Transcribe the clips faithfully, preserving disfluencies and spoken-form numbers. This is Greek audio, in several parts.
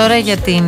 τώρα για την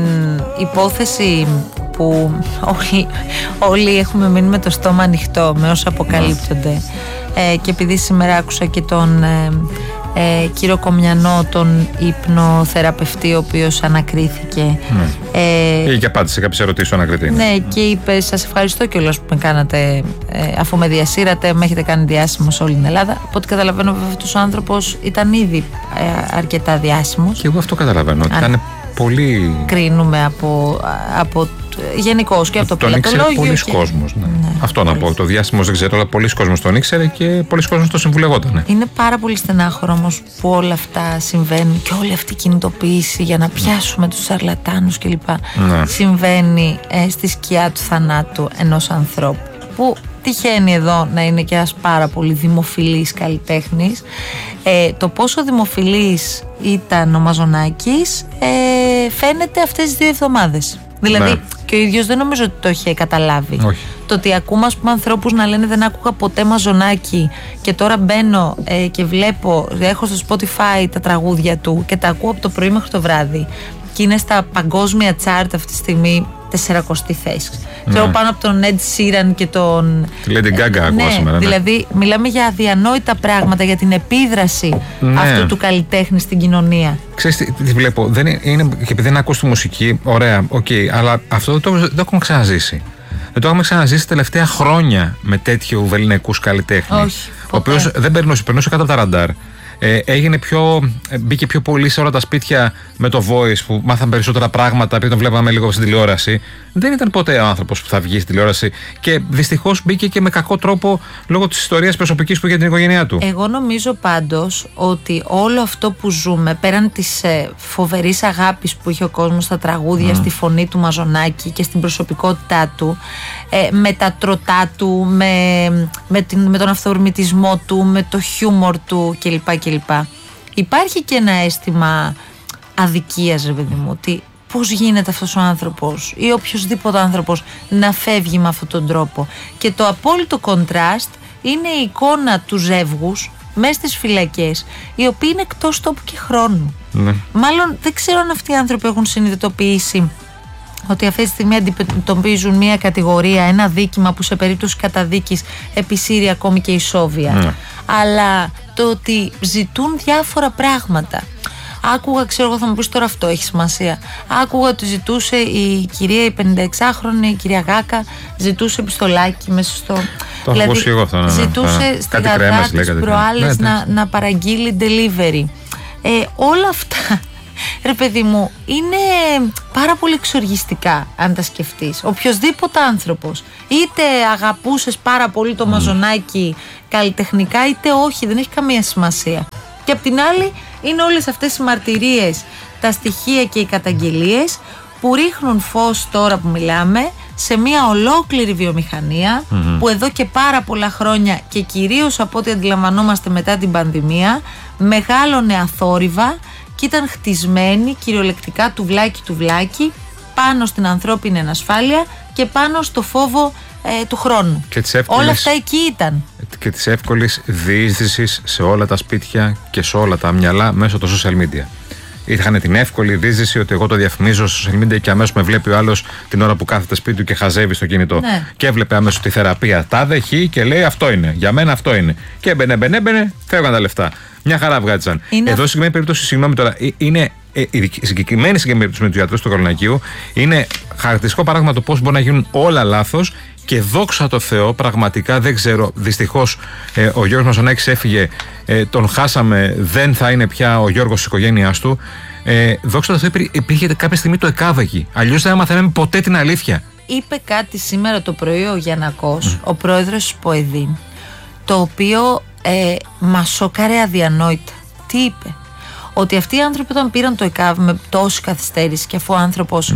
υπόθεση που όλοι, όλοι έχουμε μείνει με το στόμα ανοιχτό με όσα αποκαλύπτονται, ε, και επειδή σήμερα άκουσα και τον ε, ε, κύριο Κομιανό, τον υπνοθεραπευτή, ο οποίος ανακρίθηκε, mm. ε, ή και απάντησε κάποιες ερωτήσεις στον ανακριτή. Ναι, και είπε: σας ευχαριστώ κιόλας που με κάνατε, ε, αφού με διασύρατε, με έχετε κάνει διάσημο σε όλη την Ελλάδα. Από ό,τι καταλαβαίνω, βέβαια, αυτός ο άνθρωπος ήταν ήδη ε, αρκετά διάσημος. Και εγώ αυτό καταλαβαίνω, ότι ήταν πολύ... Κρίνουμε από, από γενικώς και από το πελατολόγιο. Τον ήξερε πολλοί και... κόσμος. Ναι. Ναι, αυτό να πω. Το διάσημος δεν ξέρω, αλλά πολλοί κόσμος τον ήξερε και πολλοί κόσμος τον συμβουλευόταν. Είναι πάρα πολύ στενάχωρο όμως που όλα αυτά συμβαίνουν και όλη αυτή η κινητοποίηση για να πιάσουμε τους σαρλατάνους κλπ. Ναι. Συμβαίνει ε, στη σκιά του θανάτου ενός ανθρώπου που τυχαίνει εδώ να είναι και ένας πάρα πολύ δημοφιλής καλλιτέχνης. Ε, το πόσο δημοφιλής ήταν ο Μαζονάκης ε, φαίνεται αυτές τις δύο εβδομάδες. Δηλαδή, ναι. Και ο ίδιος δεν νομίζω ότι το είχε καταλάβει. Όχι. Το ότι ακούμε, ας πούμε, ανθρώπους να λένε δεν άκουγα ποτέ Μαζονάκη και τώρα μπαίνω ε, και βλέπω, έχω στο Spotify τα τραγούδια του και τα ακούω από το πρωί μέχρι το βράδυ και είναι στα παγκόσμια τσάρτ αυτή τη στιγμή τεσσαρακοστή θέση. Ναι. Ξέρω πάνω από τον Ed Sheeran και τον... Τη Lady Gaga ε, ακούω ναι, σήμερα. Ναι. Δηλαδή μιλάμε για αδιανόητα πράγματα, για την επίδραση, ναι, αυτού του καλλιτέχνη στην κοινωνία. Ξέρεις τι, τι βλέπω, δεν είναι, είναι, και επειδή δεν ακούς τη μουσική, ωραία, οκ, okay, αλλά αυτό δεν το, δεν το έχουμε ξαναζήσει. Δεν το έχουμε ξαναζήσει τελευταία χρόνια με τέτοιου βεληνικούς καλλιτέχνη. Όχι, ο οποίος δεν περνούσε, περνούσε κάτω από τα ραντάρ. Ε, έγινε πιο, μπήκε πιο πολύ σε όλα τα σπίτια με το Voice που μάθαν περισσότερα πράγματα επειδή τον βλέπαμε λίγο στην τηλεόραση. Δεν ήταν ποτέ ο άνθρωπος που θα βγει στην τηλεόραση και δυστυχώς μπήκε και με κακό τρόπο λόγω της ιστορίας προσωπικής που είχε την οικογένειά του. Εγώ νομίζω πάντως ότι όλο αυτό που ζούμε, πέραν της ε, φοβερής αγάπης που είχε ο κόσμος στα τραγούδια, mm. στη φωνή του Μαζονάκη και στην προσωπικότητά του, ε, με τα τροτά του, με, με, την, με τον αυθορμητισμό του, με το χιούμορ του κλπ. κλπ. Υπάρχει και ένα αίσθημα αδικίας, ρε παιδί μου, ότι πώς γίνεται αυτός ο άνθρωπος ή οποιοσδήποτε άνθρωπος να φεύγει με αυτόν τον τρόπο. Και το απόλυτο κοντράστ είναι η εικόνα του ζεύγους μέσα στις φυλακές, οι οποίοι είναι εκτός τόπου και χρόνου. Ναι. Μάλλον δεν ξέρω αν αυτοί οι άνθρωποι έχουν συνειδητοποιήσει ότι αυτή τη στιγμή αντιμετωπίζουν μια κατηγορία, ένα δίκημα που σε περίπτωση καταδίκης επισύρει ακόμη και ισόβια. Ναι. Αλλά το ότι ζητούν διάφορα πράγματα. Άκουγα, ξέρω εγώ, θα μου πεις τώρα αυτό έχει σημασία. Άκουγα ότι ζητούσε η κυρία, η πενηνταεξάχρονη, η κυρία Γάκα, ζητούσε πιστολάκι μέσα στο. Το δηλαδή, έχω εγώ αυτό, ναι, ζητούσε ναι. στη Γαδά τις προάλλες ναι, να, να παραγγείλει delivery. Ε, όλα αυτά, ρε παιδί μου, είναι πάρα πολύ εξοργιστικά αν τα σκεφτείς. Οποιοσδήποτε άνθρωπος, είτε αγαπούσες πάρα πολύ το mm. Μαζονάκι καλλιτεχνικά είτε όχι, δεν έχει καμία σημασία. Και απ' την άλλη είναι όλες αυτές οι μαρτυρίες, τα στοιχεία και οι καταγγελίες που ρίχνουν φως τώρα που μιλάμε σε μια ολόκληρη βιομηχανία mm-hmm. που εδώ και πάρα πολλά χρόνια και κυρίως από ό,τι αντιλαμβανόμαστε μετά την πανδημία μεγάλωνε αθόρυβα και ήταν χτισμένη κυριολεκτικά τουβλάκι τουβλάκι πάνω στην ανθρώπινη ανασφάλεια και πάνω στο φόβο ε, του χρόνου. Εύκολης, όλα αυτά εκεί ήταν. Και της εύκολης διείσδυσης σε όλα τα σπίτια και σε όλα τα μυαλά μέσω των social media. Είχαν την εύκολη διείσδυση ότι εγώ το διαφημίζω στο social media και αμέσως με βλέπει ο άλλος την ώρα που κάθεται σπίτι του και χαζεύει στο κινητό. Ναι. Και έβλεπε αμέσως τη θεραπεία τάδε χ και λέει αυτό είναι. Για μένα αυτό είναι. Και έμπαινε, έμπαινε, έμπαινε, φεύγαν τα λεφτά. Μια χαρά βγάζαν. Είναι... Εδώ, συγκεκριμένη περίπτωση, συγγνώμη τώρα, είναι. Η συγκεκριμένη περίπτωση με του γιατρού του Κορονακίου είναι χαρακτηριστικό παράδειγμα το πώς μπορεί να γίνουν όλα λάθος και δόξα τω Θεώ, πραγματικά δεν ξέρω. Δυστυχώς ε, ο Γιώργος Μαζονάκης έφυγε, ε, τον χάσαμε, δεν θα είναι πια ο Γιώργος της οικογένειάς του. Ε, δόξα τω Θεώ, υπήρχε κάποια στιγμή το ΕΚΑΒ εκεί. Αλλιώς δεν μαθαίναμε ποτέ την αλήθεια. Είπε κάτι σήμερα το πρωί ο Γιαννακός, mm. ο πρόεδρος της ΠΟΕΔΗΝ, το οποίο ε, μας σοκάρε αδιανόητα. Τι είπε? Ότι αυτοί οι άνθρωποι όταν πήραν το ΕΚΑΒ με τόση καθυστέρηση και αφού ο άνθρωπος mm.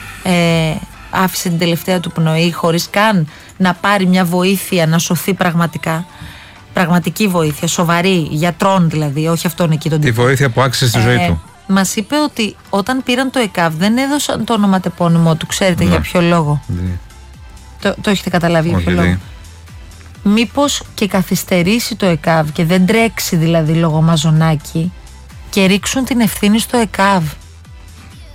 ε, άφησε την τελευταία του πνοή χωρίς καν να πάρει μια βοήθεια να σωθεί πραγματικά, πραγματική βοήθεια, σοβαρή, γιατρών δηλαδή, όχι αυτόν εκεί τον τύπο. Τη βοήθεια που άξιζε στη ε, ζωή του. Μας είπε ότι όταν πήραν το ΕΚΑΒ δεν έδωσαν το ονοματεπώνυμό του, ξέρετε ναι. για ποιο λόγο. Ναι. Το, το έχετε καταλάβει για ποιο λόγο? Ναι. Μήπως και καθυστερήσει το ΕΚΑΒ και δεν τρέξει δηλαδή λόγω Μαζονάκη και ρίξουν την ευθύνη στο ΕΚΑΒ.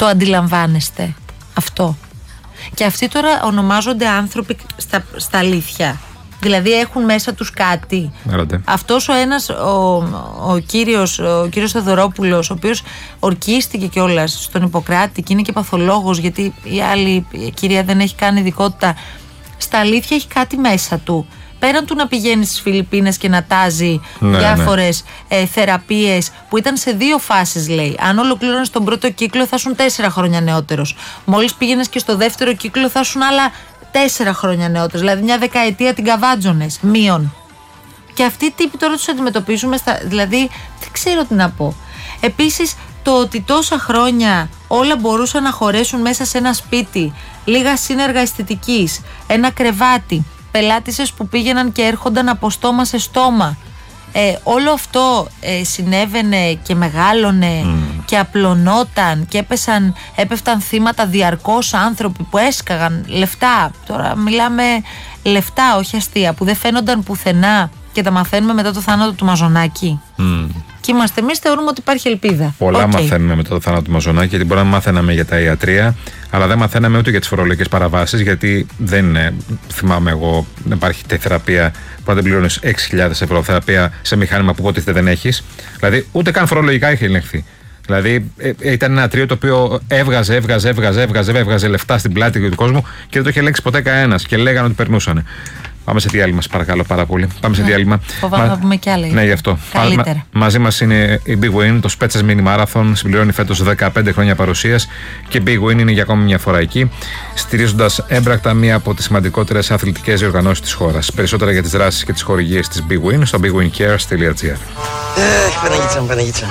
Το αντιλαμβάνεστε αυτό? Και αυτοί τώρα ονομάζονται άνθρωποι στα, στα αλήθεια. Δηλαδή έχουν μέσα τους κάτι. Έλατε. Αυτός ο ένας, ο, ο κύριος, ο κύριος Θεοδωρόπουλος, ο οποίος ορκίστηκε κιόλας στον Ιπποκράτη και είναι και παθολόγος, γιατί η άλλη η κυρία δεν έχει καν ειδικότητα, στα αλήθεια έχει κάτι μέσα του. Πέραν του να πηγαίνει στις Φιλιππίνες και να τάζει ναι, διάφορες ναι. Ε, θεραπείες που ήταν σε δύο φάσεις, λέει. Αν ολοκλήρωνες τον πρώτο κύκλο θα ήσουν τέσσερα χρόνια νεότερος. Μόλις πήγαινες και στο δεύτερο κύκλο θα ήσουν άλλα τέσσερα χρόνια νεότερος. Δηλαδή μια δεκαετία την καβάτζονες, μείον. Και αυτοί οι τύποι τώρα τους αντιμετωπίζουμε, στα, δηλαδή δεν ξέρω τι να πω. Επίσης, το ότι τόσα χρόνια όλα μπορούσαν να χωρέσουν μέσα σε ένα σπίτι, λίγα σύνεργα αισθητικής, ένα κρεβάτι, πελάτησες που πήγαιναν και έρχονταν από στόμα σε στόμα. Ε, όλο αυτό ε, συνέβαινε και μεγάλωνε mm. και απλωνόταν και έπεσαν, έπεφταν θύματα διαρκώς άνθρωποι που έσκαγαν λεφτά. Τώρα μιλάμε λεφτά, όχι αστεία, που δεν φαίνονταν πουθενά και τα μαθαίνουμε μετά το θάνατο του Μαζονάκη. Mm. Και είμαστε εμείς, θεωρούμε ότι υπάρχει ελπίδα. Πολλά okay. μαθαίνουμε μετά το θάνατο του Μαζονάκη, γιατί μπορεί να μάθαίναμε για τα ιατρία, αλλά δεν μαθαίναμε ούτε για τις φορολογικές παραβάσεις, γιατί δεν είναι, θυμάμαι εγώ, δεν υπάρχει θεραπεία που να δεν πληρώνεις έξι χιλιάδες ευρώ θεραπεία σε μηχάνημα που υποτίθεται δεν έχεις. Δηλαδή, ούτε καν φορολογικά είχε ελεγχθεί. Δηλαδή, ε, ήταν ένα τρίο το οποίο έβγαζε, έβγαζε, έβγαζε, έβγαζε, έβγαζε λεφτά στην πλάτη του κόσμου και δεν το είχε ελέγξει ποτέ κανένας και λέγανε ότι περνούσαν. Πάμε σε διάλειμμα, παρακαλώ πάρα πολύ. Πάμε σε διάλειμμα. Φοβάμαι να πούμε κι άλλα. Ναι, γι' αυτό. Καλύτερα. Μα, μαζί μας είναι η Big Win, το Spetses Mini Marathon. Συμπληρώνει φέτος δεκαπέντε χρόνια παρουσίας και η Big Win είναι για ακόμη μια φορά εκεί, στηρίζοντας έμπρακτα μία από τις σημαντικότερες αθλητικές διοργανώσεις της χώρας. Περισσότερα για τις δράσεις και τις χορηγίες της Big Win στο big win cares τελεία gr. Παναγίτσα, Παναγίτσα.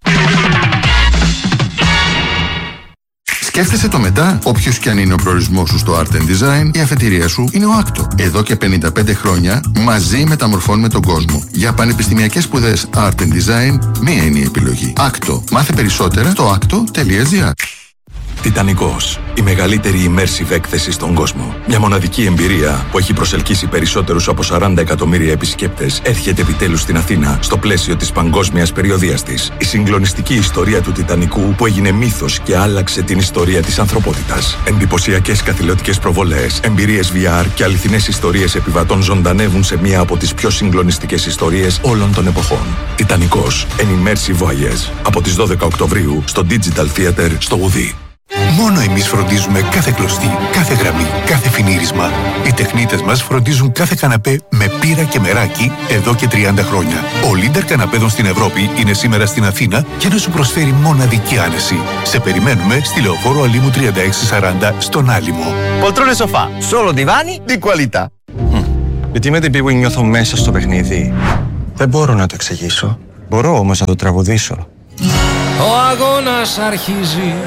Σκέφτεσαι το μετά, όποιος κι αν είναι ο προορισμός σου στο Art and Design, η αφετηρία σου είναι ο άκτο. Εδώ και πενήντα πέντε χρόνια μαζί μεταμορφώνουμε τον κόσμο. Για πανεπιστημιακές σπουδές Art and Design, μία είναι η επιλογή. άκτο. Μάθε περισσότερα στο άκτο τελεία gr. Τιτανικός. Η μεγαλύτερη immersive έκθεση στον κόσμο. Μια μοναδική εμπειρία που έχει προσελκύσει περισσότερους από σαράντα εκατομμύρια επισκέπτες έρχεται επιτέλους στην Αθήνα στο πλαίσιο της παγκόσμιας περιοδείας της. Η συγκλονιστική ιστορία του Τιτανικού που έγινε μύθος και άλλαξε την ιστορία της ανθρωπότητας. Εντυπωσιακές καθηλωτικές προβολές, εμπειρίες βι αρ και αληθινές ιστορίες επιβατών ζωντανεύουν σε μία από τις πιο συγκλονιστικές ιστορίες όλων των εποχών. Τιτανικός. An immersive voyage. Από τις δώδεκα Οκτωβρίου στο Digital Theater στο Γουδί. Μόνο εμείς φροντίζουμε κάθε κλωστή, κάθε γραμμή, κάθε φινίρισμα. Οι τεχνίτες μας φροντίζουν κάθε καναπέ με πύρα και μεράκι εδώ και τριάντα χρόνια. Ο leader καναπέδων στην Ευρώπη είναι σήμερα στην Αθήνα για να σου προσφέρει μοναδική άνεση. Σε περιμένουμε στη Λεωφόρο Αλήμου τριάντα έξι σαράντα στον Άλυμο. Πολτρόνε σοφά, solo divani di qualità. Γιατί με την Big Win νιώθω μέσα στο παιχνίδι. Δεν μπορώ να το εξηγήσω. Μπορώ όμως να το τραγουδήσω. Ο αγώνας αρχίζει.